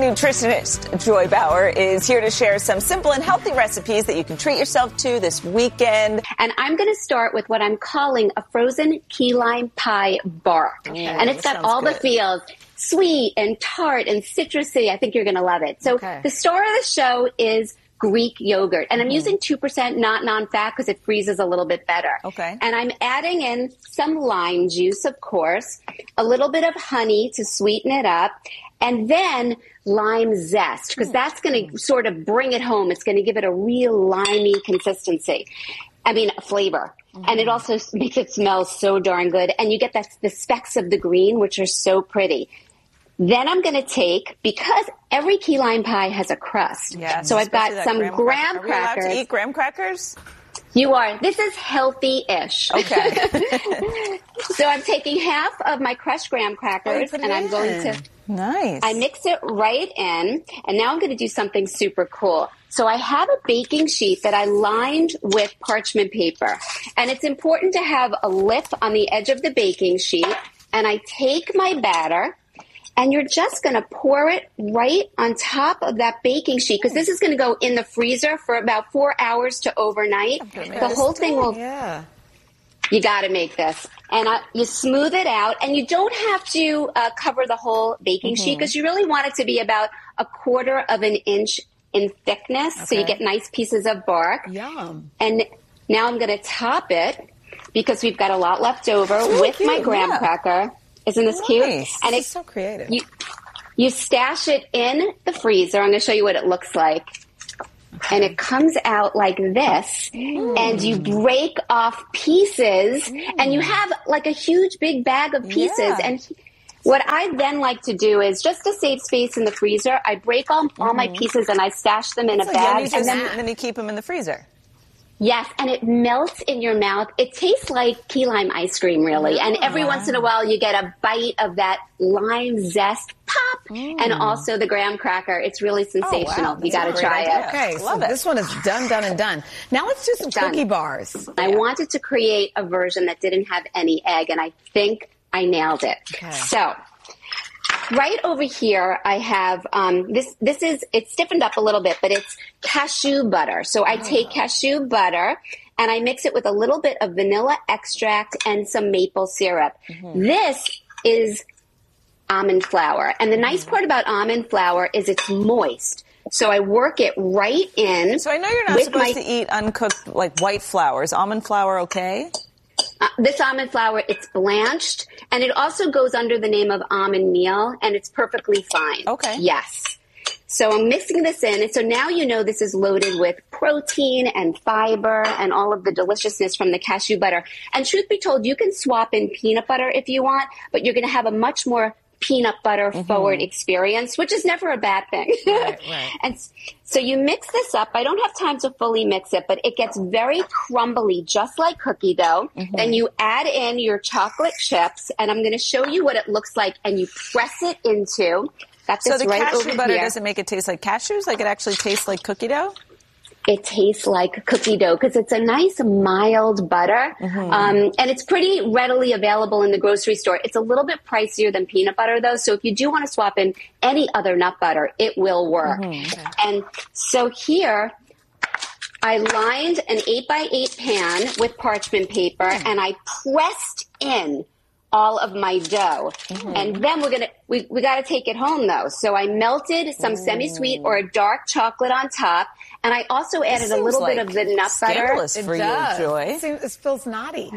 nutritionist Joy Bauer is here to share some simple and healthy recipes that you can treat yourself to this weekend. And I'm going to start with what I'm calling a frozen key lime pie bark. And it's got all the feels. Sweet and tart and citrusy. I think you're going to love it. So the star of the show is Greek yogurt. And I'm using 2% not non-fat because it freezes a little bit better. Okay. And I'm adding in some lime juice, of course, a little bit of honey to sweeten it up, and then lime zest, because that's going to sort of bring it home. It's going to give it a real limey consistency. I mean, flavor. And it also makes it smell so darn good. And you get the specks of the green, which are so pretty. Then I'm going to take, because every key lime pie has a crust. Yes, so I've got some graham crackers. Are we allowed crackers. to eat graham crackers? You are. This is healthy-ish. Okay. So I'm taking half of my crushed graham crackers and I'm going to... Nice. I mix it right in, and now I'm going to do something super cool. So I have a baking sheet that I lined with parchment paper, and it's important to have a lip on the edge of the baking sheet, and I take my batter, and you're just going to pour it right on top of that baking sheet, because this is going to go in the freezer for about 4 hours to overnight. The whole thing will... Yeah. You got to make this. And you smooth it out, and you don't have to cover the whole baking sheet, because you really want it to be about 1/4 of an inch in thickness, so you get nice pieces of bark. Yum. And now I'm going to top it, because we've got a lot left over, with my graham cracker. Isn't this cute? And it's so creative. You stash it in the freezer. I'm going to show you what it looks like. And it comes out like this, and you break off pieces, and you have like a huge big bag of pieces. And what I then like to do is, just to save space in the freezer, I break all my pieces and I stash them in a bag. And then you keep them in the freezer. Yes, and it melts in your mouth. It tastes like key lime ice cream, really. And every once in a while, you get a bite of that lime zest pop, and also the graham cracker. It's really sensational. You got to try it. Okay, so this one is done, and done. Now let's do some cookie bars. I wanted to create a version that didn't have any egg, and I think I nailed it. So right over here, I have it's stiffened up a little bit, but it's cashew butter. So I take cashew butter and I mix it with a little bit of vanilla extract and some maple syrup. This is almond flour. And the nice part about almond flour is it's moist. So I work it right in. So I know you're not supposed to eat uncooked, like, white flour. Is almond flour okay? This almond flour, it's blanched, and it also goes under the name of almond meal, and it's perfectly fine. Okay. Yes. So I'm mixing this in, and so now you know this is loaded with protein and fiber and all of the deliciousness from the cashew butter. And truth be told, you can swap in peanut butter if you want, but you're going to have a much more peanut butter forward experience, which is never a bad thing. Right. And so you mix this up. I don't have time to fully mix it, but it gets very crumbly, just like cookie dough. Then you add in your chocolate chips, and I'm going to show you what it looks like, and you press it into. So the right cashew butter doesn't make it taste like cashews? Like it actually tastes like cookie dough? It tastes like cookie dough because it's a nice mild butter, and it's pretty readily available in the grocery store. It's a little bit pricier than peanut butter, though, so if you do want to swap in any other nut butter, it will work. And so here, I lined an 8x8 pan with parchment paper, and I pressed in all of my dough. And then we got to take it home, though. So I melted some semi-sweet or dark chocolate on top, and I also added a little bit of the nut butter. For you, Joy. It feels naughty.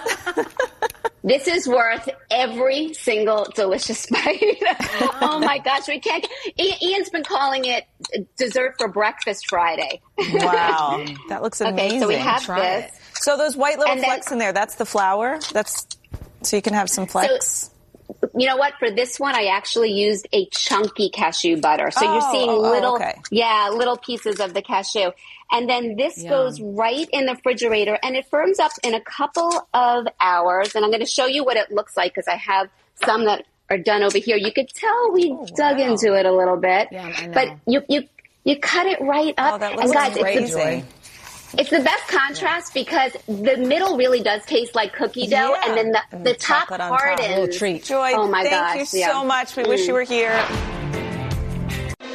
This is worth every single delicious bite. Oh my gosh, we can't. Ian's been calling it dessert for breakfast Friday. Wow, that looks amazing. Okay, so we have this. So those white little flecks in there, that's the flour? So you can have some flecks? So, you know what? For this one, I actually used a chunky cashew butter. So you're seeing little pieces of the cashew. And then this goes right in the refrigerator, and it firms up in a couple of hours. And I'm going to show you what it looks like because I have some that are done over here. You could tell we dug into it a little bit. Yeah, I know. But you cut it right up. Oh, that looks crazy. It's the best contrast because the middle really does taste like cookie dough, and then the top hardens. A little treat. Joy, oh my thank you so much. We wish you were here.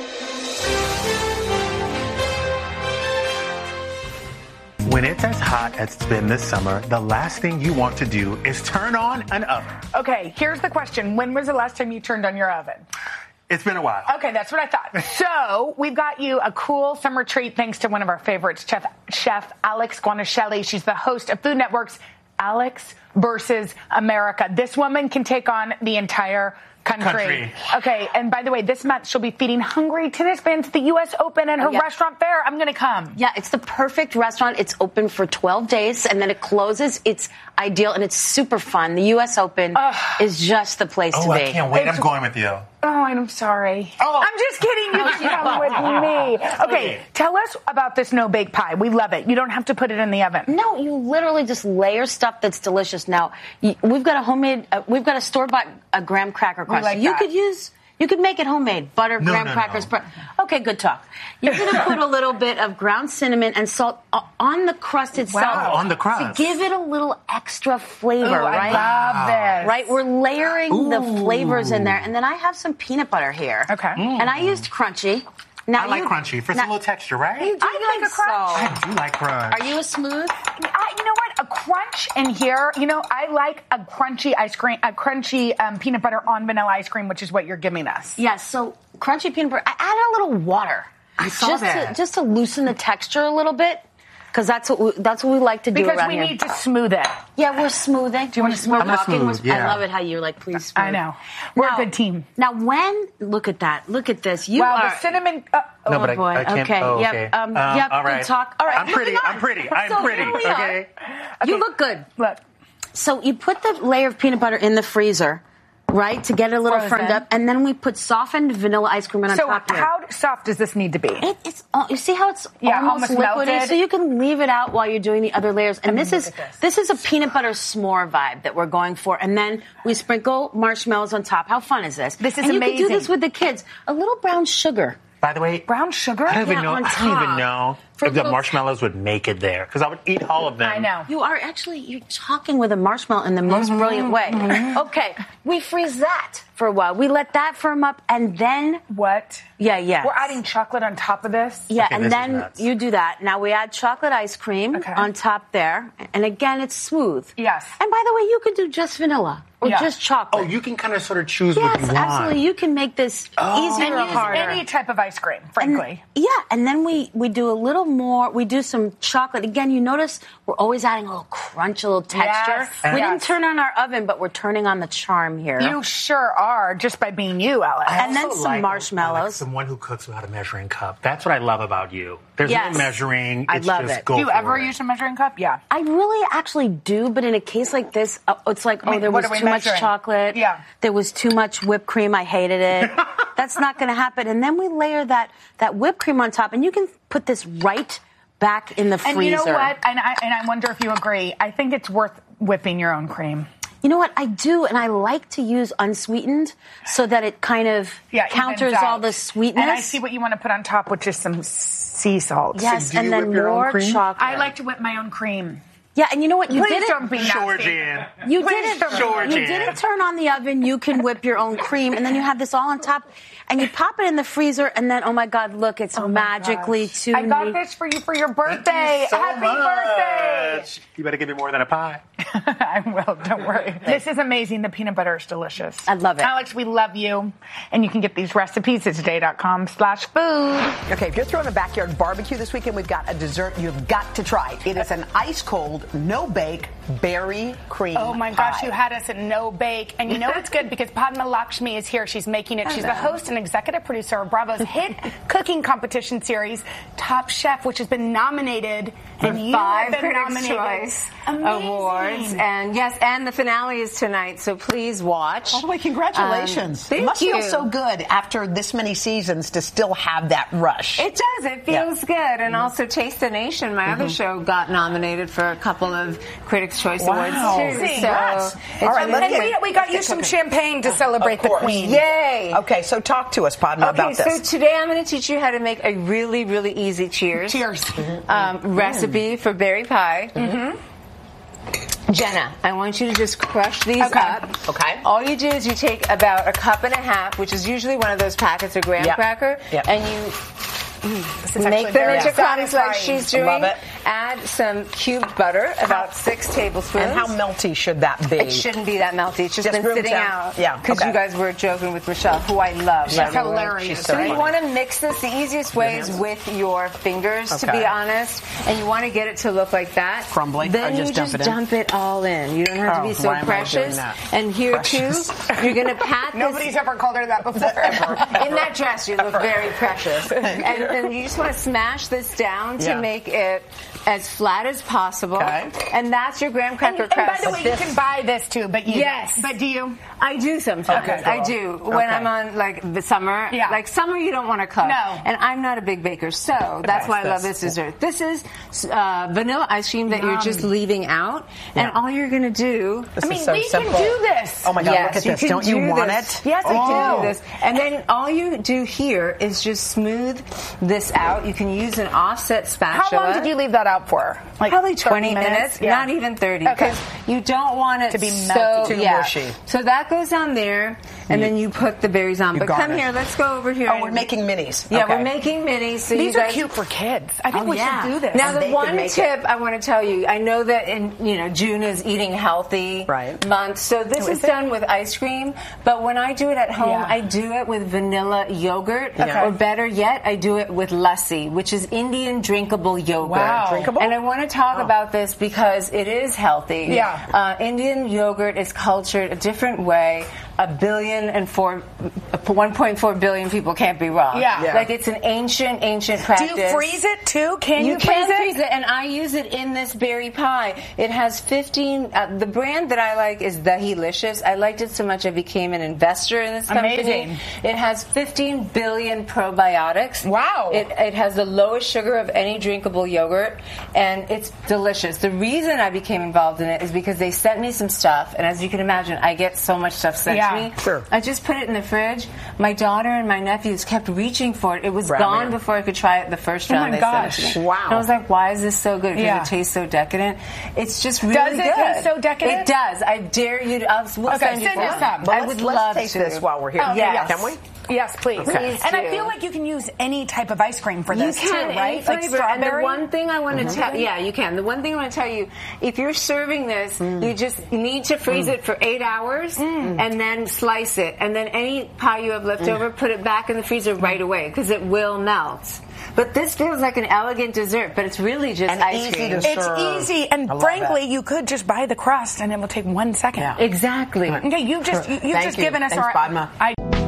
When it's as hot as it's been this summer, the last thing you want to do is turn on an oven. Okay, here's the question. When was the last time you turned on your oven? It's been a while. Okay, that's what I thought. So we've got you a cool summer treat thanks to one of our favorites, Chef Alex Guarnaschelli. She's the host of Food Network's Alex versus America. This woman can take on the entire country. Okay, and by the way, this month she'll be feeding hungry tennis fans at the U.S. Open and her restaurant there. I'm going to come. Yeah, it's the perfect restaurant. It's open for 12 days, and then it closes. It's ideal, and it's super fun. The U.S. Open is just the place to be. Oh, I can't wait. I'm going with you. Oh, I'm sorry. Oh. I'm just kidding. You can come with me. Okay, tell us about this no-bake pie. We love it. You don't have to put it in the oven. No, you literally just layer stuff that's delicious. Now, we've got a homemade, we've got a store-bought graham cracker crust. Like you could make it homemade. Butter, graham crackers. Okay, good talk. You're going to put a little bit of ground cinnamon and salt on the crust itself. Wow, on the crust. To give it a little extra flavor, right? I love this. Right? We're layering the flavors in there. And then I have some peanut butter here. Okay. And I used crunchy. Now I like crunchy for some little texture, right? You do I like a crunch. I do like crunch. Are you a smooth? You know what? A crunch in here. You know, I like a crunchy ice cream, a crunchy peanut butter on vanilla ice cream, which is what you're giving us. Yes. So crunchy peanut butter. I added a little water. I saw that. Just to loosen the texture a little bit. Because that's what we like to do around here. Because we need to smooth it. Yeah, we're smoothing. Do you want to smooth? I love it how you're like, please smooth. I know. We're a good team. Now, look at that. Look at this. The cinnamon. No, but boy. I can't. Okay. Oh, Yep. okay. Yep. All Good right. talk. All right. I'm pretty. Okay. You look good. Look. So you put the layer of peanut butter in the freezer, right, to get it a little firmed up, and then we put softened vanilla ice cream on top here. So how soft does this need to be? You see how it's almost liquidy? melted. So you can leave it out while you're doing the other layers. And this is a peanut butter s'more vibe that we're going for. And then we sprinkle marshmallows on top. How fun is this? This is amazing. amazing. You can do this with the kids. A little brown sugar. By the way, brown sugar? I don't even know if the marshmallows would make it there, because I would eat all of them. I know. You're talking with a marshmallow in the most brilliant way. Okay, we freeze that for a while. We let that firm up, and then... What? Yeah. We're adding chocolate on top of this? Yeah, okay, and then you do that. Now we add chocolate ice cream on top there, and again, it's smooth. Yes. And by the way, you could do just vanilla. Or just chocolate. Oh, you can kind of sort of choose what you want. Yes, absolutely. You can make this easier or harder. Any type of ice cream, frankly. And then we do a little more. We do some chocolate. Again, you notice we're always adding a little crunch, a little texture. Yes. We didn't turn on our oven, but we're turning on the charm here. You sure are, just by being you, Alex. And then some marshmallows. I like someone who cooks without a measuring cup. That's what I love about you. There's no measuring. I love just it. Go do you ever it. use a measuring cup? Yeah. I really actually do, but in a case like this, it's like, there was too much chocolate. Yeah. There was too much whipped cream. I hated it. That's not going to happen. And then we layer that whipped cream on top, and you can put this right back in the freezer. And you know what? And I wonder if you agree. I think it's worth whipping your own cream. You know what? I do, and I like to use unsweetened so that it kind of counters all the sweetness. And I see what you want to put on top, which is some sea salt. Yes, and then more chocolate. I like to whip my own cream. Yeah, and you know what? You Please don't be nasty. You didn't turn on the oven. You can whip your own cream, and then you have this all on top, and you pop it in the freezer, and then, oh my God, look, it's magically too neat. I got this for you for your birthday. Happy birthday! You better give me more than a pie. I will, don't worry. This is amazing. The peanut butter is delicious. I love it. Alex, we love you. And you can get these recipes at today.com/food. Okay, if you're throwing a backyard barbecue this weekend, we've got a dessert you've got to try. It is an ice-cold, no-bake berry cream Oh my gosh, pie. you had us at no bake. And you know it's good because Padma Lakshmi is here. She's making it. She's the host and executive producer of Bravo's hit cooking competition series, Top Chef, which has been nominated. And you 5 Critics' Choice Awards. And yes, and the finale is tonight, so please watch. By the way, congratulations. Thank it must you. feel so good after this many seasons to still have that rush. It does. It feels good. And also Taste the Nation, my other show, got nominated for a couple of Critics' Choice Awards, too. Congrats. All right, And we got you some champagne to celebrate the Queen. Yay. Okay, so talk to us, Padma, about this. So today I'm going to teach you how to make a really, really easy cheers recipe for berry pie. Jenna, I want you to just crush these up. Okay. All you do is you take about 1.5 cups, which is usually one of those packets of graham cracker, and you Make them into crumbs like satisfying. she's doing. Love it. Add some cubed butter, about 6 tablespoons. And how melty should that be? It shouldn't be that melty. It's just been room sitting temp. out. Yeah, Because okay. you guys were joking with Rochelle, who I love. She's by the way. hilarious. She's So funny. you want to mix this. The easiest way is with your fingers, to be honest. And you want to get it to look like that. Crumbly? Then Or you just dump just it in? dump it all in. You don't have to be so why am I doing precious. that? And here Precious. too, you're going to pat this. Nobody's ever called her that before. In that dress, you look very precious. And you just want to smash this down to make it as flat as possible. Okay. And that's your graham cracker And by crust. the way, you can buy this too, but you Yes. But do you? I do sometimes. Okay, I girl. do. When I'm on like the summer. Yeah. Like summer you don't want to cook. No. And I'm not a big baker, so that's why I love this dessert. This is vanilla ice cream that you're just leaving out. And all you're going to do... I mean, is so we simple. can do this. Oh my God, Yes, look you at this. can Don't you do want this. it? Yes, I Oh. can do this. And then all you do here is just smooth this out. You can use an offset spatula. How long did you leave that out for? Like Probably 30 20 minutes, Yeah. not even 30. Okay. Because you don't want it To be so melty. Too mushy. So that goes on there, and then you put the berries on. You But come garnish. here, let's go over here. Oh, we're making minis. Yeah, Okay. we're making minis. So These you are guys, cute for kids. I think we should do this. Now, And the they can one make tip I want to tell you, I know that June is eating healthy month, so this is done with ice cream. But when I do it at home, I do it with vanilla yogurt, or better yet, I do it with lassi, which is Indian drinkable yogurt. Wow. Drinkable? And I want to talk about this because it is healthy. Yeah. Indian yogurt is cultured a different way. 1.4 billion people can't be wrong. Yeah. Like it's an ancient practice. Do you freeze it too? Can you can freeze it? and I use it in this berry pie. It has 15. The brand that I like is Dahilicious. I liked it so much I became an investor in this company. Amazing. It has 15 billion probiotics. Wow. It has the lowest sugar of any drinkable yogurt, and it's delicious. The reason I became involved in it is because they sent me some stuff, and as you can imagine, I get so much stuff sent to me. Sure. I just put it in the fridge. My daughter and my nephews kept reaching for it. It was gone before I could try it the first round. my they gosh. sent it to me. Wow. And I was like, why is this so good? Because Yeah. it tastes so decadent. It's just really Does good. it taste so decadent? It does. I dare you to. We'll Okay, send you send us some. some. I Well, would let's love taste to. this while we're here. Okay, Yes. Can we? Yes, please. Please And I do. feel like you can use any type of ice cream for You this can, too, right? any Like flavor. And the strawberry. one thing I want to tell, you can. The one thing I want to tell you, if you're serving this, you just need to freeze it for 8 hours and then slice it. And then any pie you have left over, put it back in the freezer right away because it will melt. But this feels like an elegant dessert, but it's really just And ice easy cream. to It's serve. easy, and I love frankly, it. you could just buy the crust, and it will take 1 second. Yeah. Exactly. Okay, you've just Thank you. given us Thanks, our. Padma.